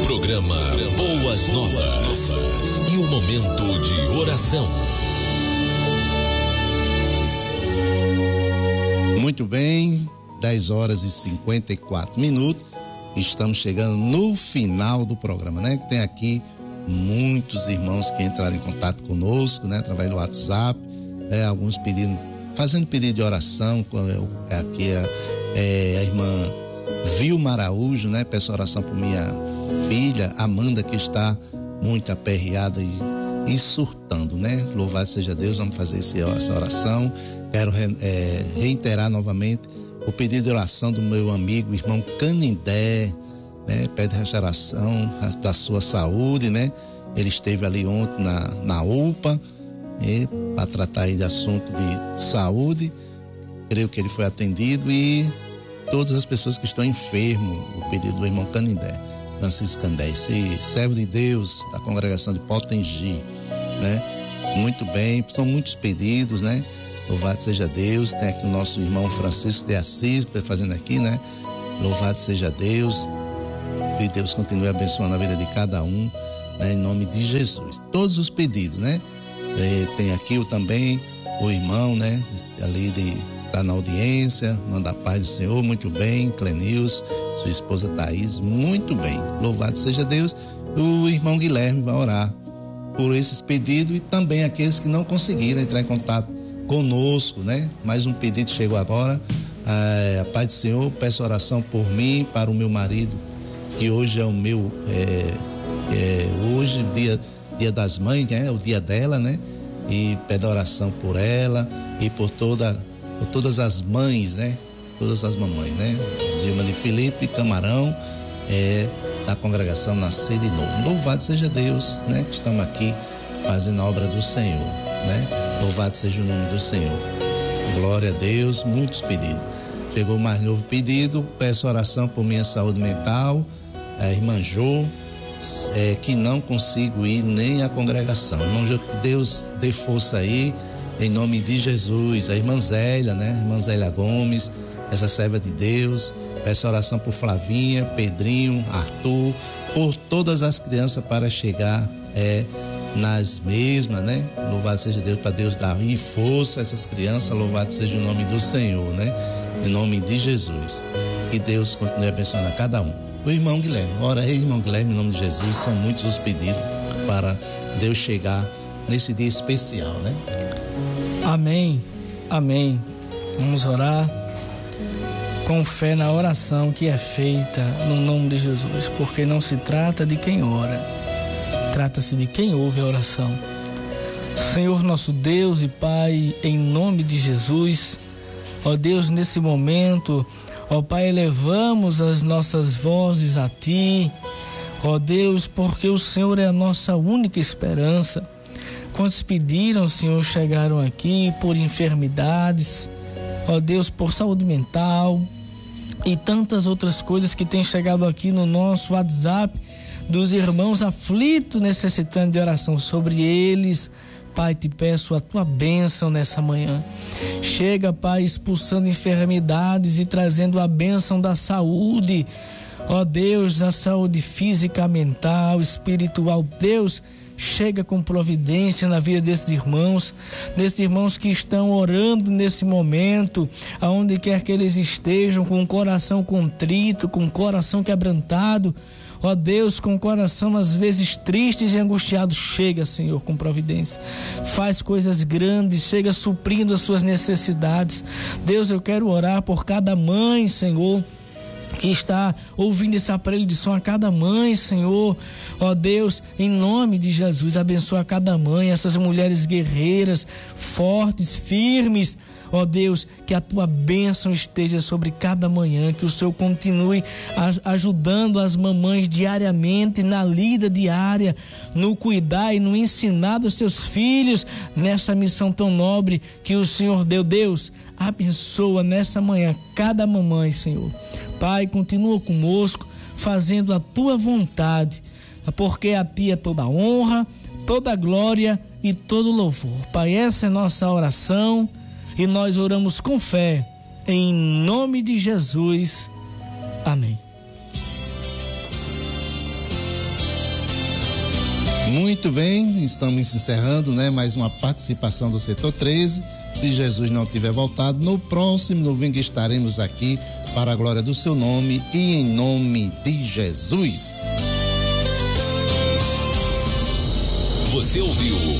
Programa Boas Novas. E o momento de oração. Muito bem, 10 horas e 54 minutos. Estamos chegando no final do programa, né? Tem aqui muitos irmãos que entraram em contato conosco, né? Através do WhatsApp, alguns pedindo, fazendo pedido de oração. Aqui a irmã Vilma Araújo, né? Peço oração por minha filha Amanda, que está muito aperreada e surtando, né? Louvado seja Deus, vamos fazer essa oração. Quero reiterar novamente o pedido de oração do meu amigo, irmão Canindé, né? Pede restauração da sua saúde, né? Ele esteve ali ontem na UPA, para tratar aí de assunto de saúde. Creio que ele foi atendido, e todas as pessoas que estão enfermos, o pedido do irmão Canindé, Francisco Candé, esse servo de Deus da congregação de Potengi, né? Muito bem, são muitos pedidos, né? Louvado seja Deus. Tem aqui o nosso irmão Francisco de Assis fazendo aqui, né? Louvado seja Deus. Que Deus continue abençoando a vida de cada um, né? Em nome de Jesus. Todos os pedidos, né? Tem aqui também o irmão, né? Ali tá na audiência, manda a paz do Senhor, muito bem. Clenils, sua esposa Thaís, muito bem. Louvado seja Deus. O irmão Guilherme vai orar por esses pedidos, e também aqueles que não conseguiram entrar em contato conosco, né? Mais um pedido chegou agora. A paz do Senhor, peço oração por mim, para o meu marido, que hoje é o meu, hoje, dia das mães, né? É o dia dela, né? E pede oração por ela e por todas as mães, né? Todas as mamães, né? Zilma de Felipe Camarão, da congregação Nascer de Novo. Louvado seja Deus, né? Que estamos aqui fazendo a obra do Senhor, né? Louvado seja o nome do Senhor. Glória a Deus, muitos pedidos. Chegou mais novo pedido, peço oração por minha saúde mental, a irmã Jô, que não consigo ir nem à congregação. Irmão Jô, que Deus dê força aí, em nome de Jesus. A irmã Zélia, né? Irmã Zélia Gomes, essa serva de Deus. Peço oração por Flavinha, Pedrinho, Arthur, por todas as crianças para chegar nas mesmas, né? Louvado seja Deus, para Deus dar força a essas crianças. Louvado seja o nome do Senhor, né? Em nome de Jesus. Que Deus continue abençoando a cada um. O irmão Guilherme, ora aí, irmão Guilherme, em nome de Jesus. São muitos os pedidos para Deus chegar nesse dia especial, né? Amém, amém. Vamos orar com fé na oração que é feita no nome de Jesus, porque não se trata de quem ora, trata-se de quem ouve a oração. Senhor nosso Deus e Pai, em nome de Jesus, ó Deus, nesse momento, ó Pai, elevamos as nossas vozes a Ti, ó Deus, porque o Senhor é a nossa única esperança. Quantos pediram, Senhor, chegaram aqui por enfermidades, ó Deus, por saúde mental e tantas outras coisas que têm chegado aqui no nosso WhatsApp, dos irmãos aflitos, necessitando de oração sobre eles. Pai, te peço a tua bênção nessa manhã. Chega, Pai, expulsando enfermidades e trazendo a bênção da saúde. Ó Deus, a saúde física, mental, espiritual. Deus, chega com providência na vida desses irmãos que estão orando nesse momento, aonde quer que eles estejam, com o coração contrito, com o coração quebrantado. Ó Deus, com o coração às vezes tristes e angustiados, chega, Senhor, com providência. Faz coisas grandes, chega suprindo as suas necessidades. Deus, eu quero orar por cada mãe, Senhor, que está ouvindo esse aparelho de som, a cada mãe, Senhor. Ó Deus, em nome de Jesus, abençoa cada mãe, essas mulheres guerreiras, fortes, firmes. Ó Deus, que a tua bênção esteja sobre cada manhã, que o Senhor continue ajudando as mamães diariamente, na lida diária, no cuidar e no ensinar dos seus filhos, nessa missão tão nobre que o Senhor deu. Deus, abençoa nessa manhã cada mamãe, Senhor. Pai, continua conosco, fazendo a tua vontade, porque a ti é toda honra, toda glória e todo louvor. Pai, essa é nossa oração. E nós oramos com fé, em nome de Jesus. Amém. Muito bem, estamos encerrando, né, mais uma participação do Setor 13. Se Jesus não tiver voltado, no próximo domingo estaremos aqui para a glória do seu nome e em nome de Jesus. Você ouviu